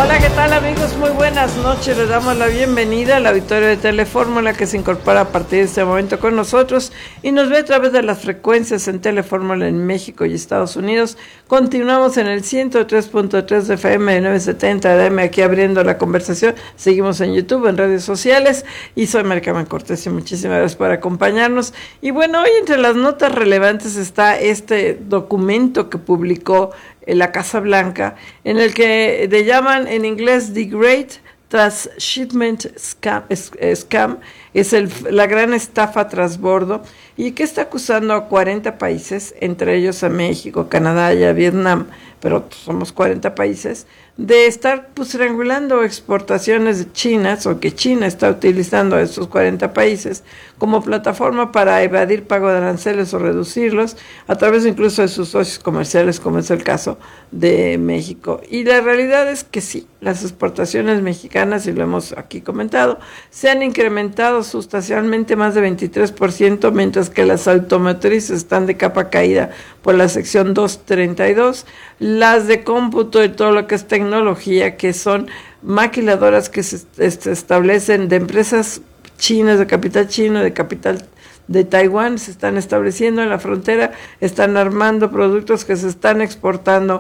Hola, ¿qué tal amigos? Muy buenas noches. Les damos la bienvenida al auditorio de Telefórmula que se incorpora a partir de este momento con nosotros y nos ve a través de las frecuencias en Telefórmula en México y Estados Unidos. Continuamos en el 103.3 de FM de 970 de AM aquí abriendo la conversación. Seguimos en YouTube, en redes sociales y soy Maricarmen Cortés y muchísimas gracias por acompañarnos. Y bueno, hoy entre las notas relevantes está este documento que publicó la Casa Blanca, en el que le llaman en inglés The Great Transshipment Scam, es la gran estafa transbordo, y que está acusando a 40 países, entre ellos a México, Canadá y a Vietnam, pero somos 40 países, de estar triangulando exportaciones chinas, o que China está utilizando a estos 40 países como plataforma para evadir pago de aranceles o reducirlos, a través incluso de sus socios comerciales, como es el caso de México. Y la realidad es que sí, las exportaciones mexicanas, y lo hemos aquí comentado, se han incrementado sustancialmente más de 23%, mientras que las automotrices están de capa caída por la sección 232, las de cómputo y todo lo que es tecnología, que son maquiladoras que se establecen de empresas chinas, de capital chino, de capital de Taiwán, se están estableciendo en la frontera, están armando productos que se están exportando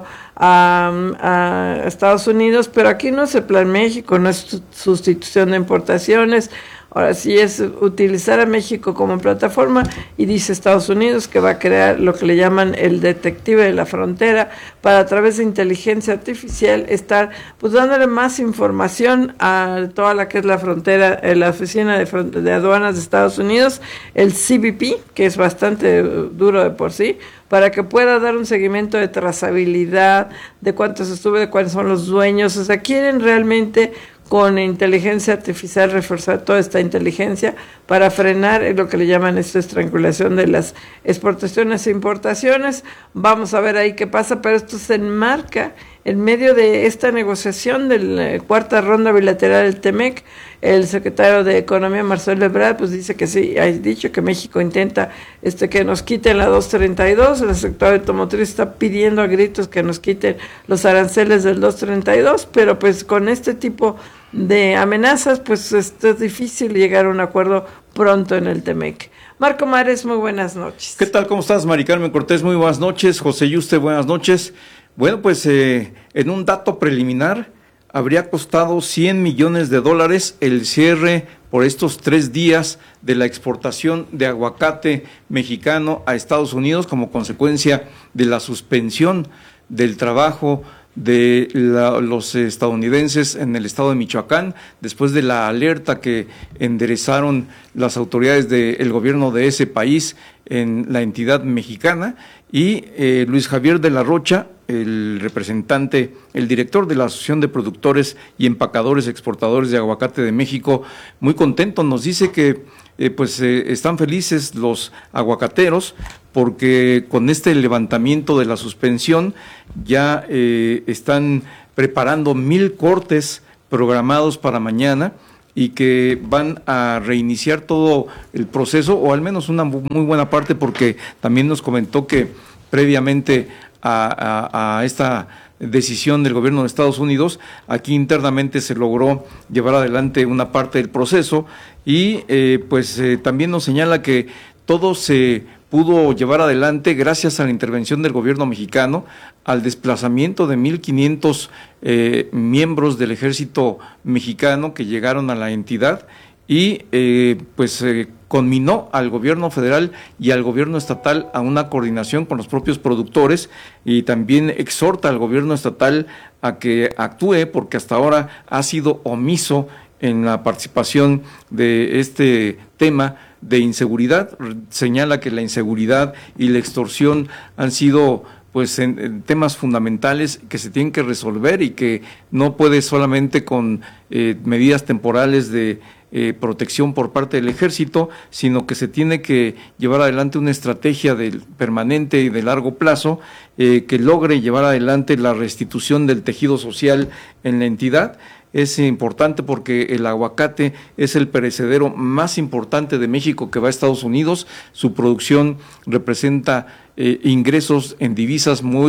a Estados Unidos, pero aquí no es el Plan México, no es sustitución de importaciones. Ahora sí es utilizar a México como plataforma, y dice Estados Unidos que va a crear lo que le llaman el detective de la frontera, para a través de inteligencia artificial estar pues dándole más información a toda la que es la frontera, la oficina de aduanas de Estados Unidos, el CBP, que es bastante duro de por sí, para que pueda dar un seguimiento de trazabilidad, de cuántos estuve, de cuáles son los dueños. O sea, quieren realmente con inteligencia artificial reforzar toda esta inteligencia para frenar lo que le llaman esta estrangulación de las exportaciones e importaciones. Vamos a ver ahí qué pasa, pero esto se enmarca en medio de esta negociación de la cuarta ronda bilateral del TEMEC. El secretario de Economía, Marcelo Ebrard, pues dice que sí, ha dicho que México intenta que nos quiten la 232, el sector automotriz está pidiendo a gritos que nos quiten los aranceles del 232, pero pues con este tipo de amenazas, pues es difícil llegar a un acuerdo pronto en el TEMEC. Marco Mares, muy buenas noches. ¿Qué tal? ¿Cómo estás, Maricarmen Cortés? Muy buenas noches. José Yuste, buenas noches. Bueno, pues en un dato preliminar, habría costado $100 millones el cierre por estos 3 días de la exportación de aguacate mexicano a Estados Unidos como consecuencia de la suspensión del trabajo de los estadounidenses en el estado de Michoacán, después de la alerta que enderezaron las autoridades del gobierno de ese país en la entidad mexicana. Y Luis Javier de la Rocha, el representante, el director de la Asociación de Productores y Empacadores Exportadores de Aguacate de México, muy contento, nos dice que están felices los aguacateros porque con este levantamiento de la suspensión ya están preparando 1,000 cortes programados para mañana y que van a reiniciar todo el proceso, o al menos una muy buena parte, porque también nos comentó que previamente a esta decisión del gobierno de Estados Unidos, aquí internamente se logró llevar adelante una parte del proceso y también nos señala que todo se pudo llevar adelante gracias a la intervención del gobierno mexicano, al desplazamiento de 1,500 miembros del ejército mexicano que llegaron a la entidad y conminó al gobierno federal y al gobierno estatal a una coordinación con los propios productores, y también exhorta al gobierno estatal a que actúe porque hasta ahora ha sido omiso en la participación de este tema de inseguridad. Señala que la inseguridad y la extorsión han sido en temas fundamentales que se tienen que resolver y que no puede solamente con medidas temporales de protección por parte del ejército, sino que se tiene que llevar adelante una estrategia permanente y de largo plazo que logre llevar adelante la restitución del tejido social en la entidad. Es importante porque el aguacate es el perecedero más importante de México que va a Estados Unidos. Su producción representa ingresos en divisas muy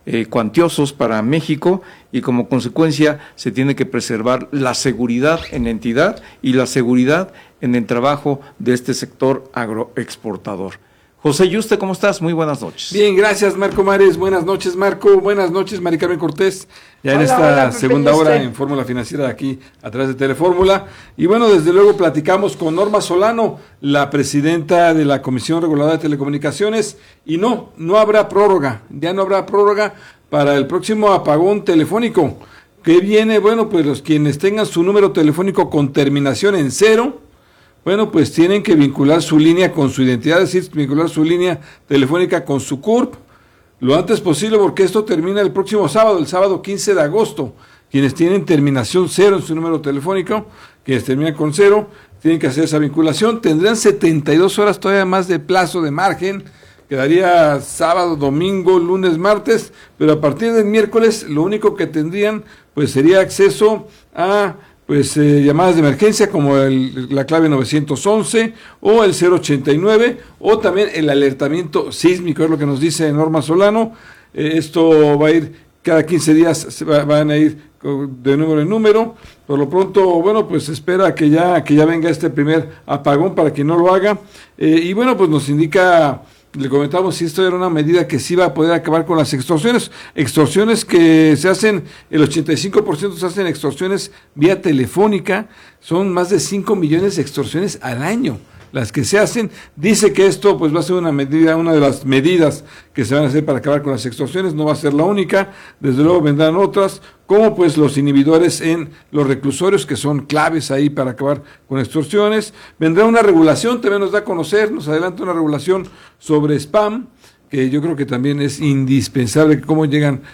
cuantiosos para México, y como consecuencia se tiene que preservar la seguridad en la entidad y la seguridad en el trabajo de este sector agroexportador. José Yuste, ¿cómo estás? Muy buenas noches. Bien, gracias Marco Mares, buenas noches Marco, buenas noches Mari Carmen Cortés, ya en esta segunda hora en Fórmula Financiera aquí a través de Telefórmula. Y bueno, desde luego platicamos con Norma Solano, la presidenta de la Comisión Reguladora de Telecomunicaciones, y no habrá prórroga, ya no habrá prórroga para el próximo apagón telefónico. ¿Qué viene? Bueno, pues los quienes tengan su número telefónico con terminación en 0, bueno, pues tienen que vincular su línea con su identidad, es decir, vincular su línea telefónica con su CURP lo antes posible, porque esto termina el próximo sábado, el sábado 15 de agosto. Quienes tienen terminación 0 en su número telefónico, quienes terminan con 0, tienen que hacer esa vinculación. Tendrán 72 horas todavía más de plazo de margen, quedaría sábado, domingo, lunes, martes, pero a partir del miércoles lo único que tendrían pues sería acceso a llamadas de emergencia como la clave 911 o el 089, o también el alertamiento sísmico, es lo que nos dice Norma Solano. Esto va a ir cada 15 días, van a ir de número en número. Por lo pronto, bueno, pues espera que ya venga este primer apagón para quien no lo haga. Y bueno, pues nos indica, le comentamos si esto era una medida que sí va a poder acabar con las extorsiones que se hacen, el 85% se hacen extorsiones vía telefónica, son más de 5 millones de extorsiones al año las que se hacen. Dice que esto pues va a ser una de las medidas que se van a hacer para acabar con las extorsiones, no va a ser la única, desde luego vendrán otras, como pues los inhibidores en los reclusorios, que son claves ahí para acabar con extorsiones. Vendrá una regulación, también nos da a conocer, nos adelanta una regulación sobre spam, que yo creo que también es indispensable, cómo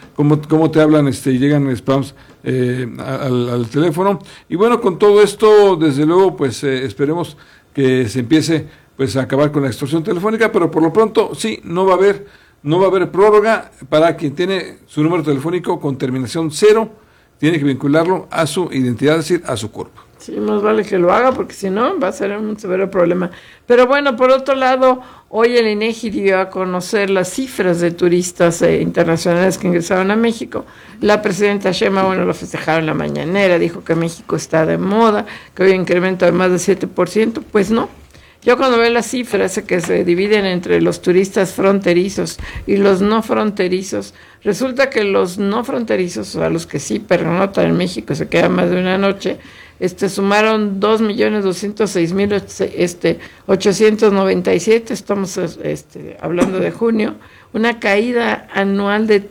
te hablan, llegan spams al teléfono. Y bueno, con todo esto, desde luego, pues esperemos que se empiece pues a acabar con la extorsión telefónica, pero por lo pronto sí, no va a haber prórroga para quien tiene su número telefónico con terminación 0, tiene que vincularlo a su identidad, es decir, a su cuerpo. Sí, más vale que lo haga, porque si no va a ser un severo problema. Pero bueno, por otro lado, hoy el INEGI dio a conocer las cifras de turistas internacionales que ingresaron a México. La presidenta Sheinbaum, lo festejaron en la mañanera, dijo que México está de moda, que había incremento de más de 7%, pues no. Yo cuando veo las cifras que se dividen entre los turistas fronterizos y los no fronterizos, resulta que los no fronterizos, o sea, los que sí pernoctan en México, se quedan más de una noche, sumaron 2.206.897, estamos hablando de junio, una caída anual de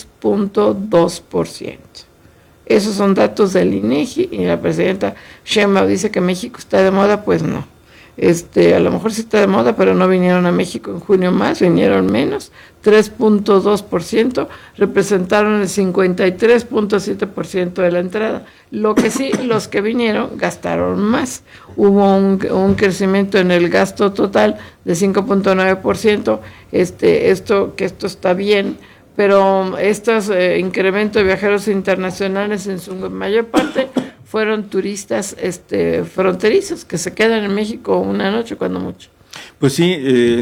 3.2%. Esos son datos del INEGI, y la presidenta Sheinbaum dice que México está de moda, pues no. A lo mejor sí está de moda, pero no vinieron a México en junio más, vinieron menos, 3.2%, representaron el 53.7% de la entrada. Lo que sí, los que vinieron gastaron más. Hubo un crecimiento en el gasto total de 5.9%, esto está bien, pero estos incrementos de viajeros internacionales en su mayor parte fueron turistas fronterizos que se quedan en México una noche cuando mucho. Pues sí,